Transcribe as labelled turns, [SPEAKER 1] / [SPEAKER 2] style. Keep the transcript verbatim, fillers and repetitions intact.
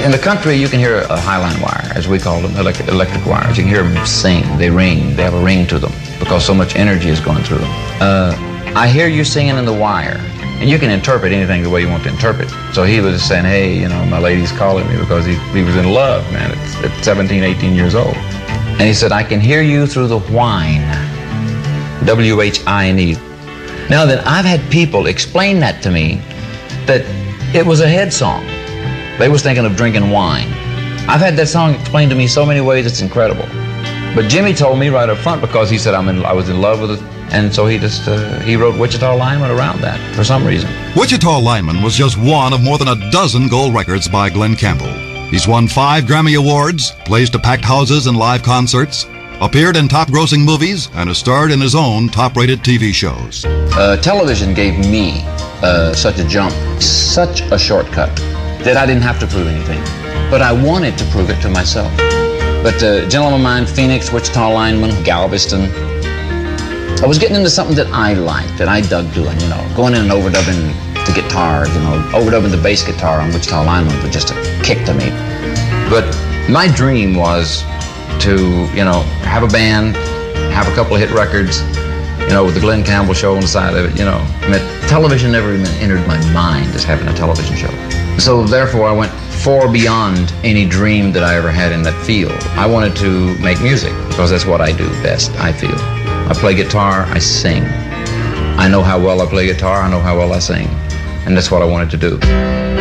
[SPEAKER 1] In the country, you can hear a highline wire, as we call them, electric, electric wires. You can hear them sing. They ring. They have a ring to them because so much energy is going through them. Uh, I hear you singing in the wire, and you can interpret anything the way you want to interpret. So he was saying, hey, you know, my lady's calling me because he, he was in love, man, at, at seventeen, eighteen years old. And he said, I can hear you through the whine, W H I N E. Now then, I've had people explain that to me, that it was a head song. They was thinking of drinking wine. I've had that song explained to me so many ways, it's incredible. But Jimmy told me right up front because he said I'm in, I was in love with it, and so he just, uh, he wrote Wichita Lineman around that for some reason.
[SPEAKER 2] Wichita Lineman was just one of more than a dozen gold records by Glen Campbell. He's won five Grammy Awards, plays to packed houses and live concerts, appeared in top-grossing movies, and has starred in his own top-rated T V shows.
[SPEAKER 1] Uh, television gave me uh, such a jump, such a shortcut, that I didn't have to prove anything. But I wanted to prove it to myself. But uh, Gentleman of Mine, Phoenix, Wichita Lineman, Galveston, I was getting into something that I liked, that I dug doing, you know, going in and overdubbing the guitar, you know, overdubbing the bass guitar on Wichita Lineman was just a kick to me. But my dream was to, you know, have a band, have a couple of hit records, you know, with the Glen Campbell show on the side of it, you know. I mean, television never even entered my mind as having a television show. So therefore, I went far beyond any dream that I ever had in that field. I wanted to make music because that's what I do best, I feel. I play guitar, I sing. I know how well I play guitar, I know how well I sing. And that's what I wanted to do.